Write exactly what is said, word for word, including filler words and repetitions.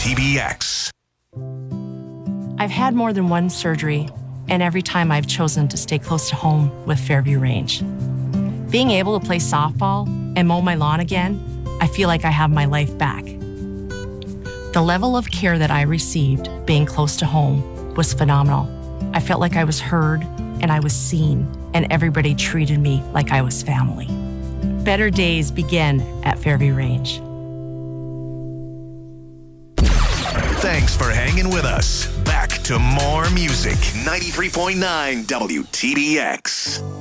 T B X. I've had more than one surgery, and every time I've chosen to stay close to home with Fairview Range. Being able to play softball and mow my lawn again, I feel like I have my life back. The level of care that I received being close to home was phenomenal. I felt like I was heard and I was seen, and everybody treated me like I was family. Better days begin at Fairview Range. Thanks for hanging with us. Back to more music. ninety-three point nine W T B X.